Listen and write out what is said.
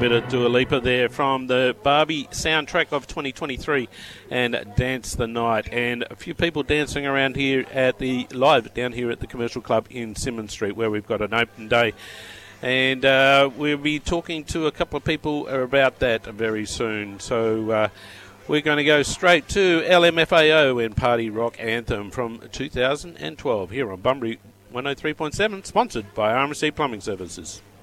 bit of Dua Lipa there from the Barbie soundtrack of 2023 and Dance the Night. And a few people dancing around here at the down here at the Commercial Club in Symonds Street, where we've got an open day. And we'll be talking to a couple of people about that very soon. So we're going to go straight to LMFAO and Party Rock Anthem from 2012 here on Bunbury 103.7, sponsored by RMC Plumbing Services.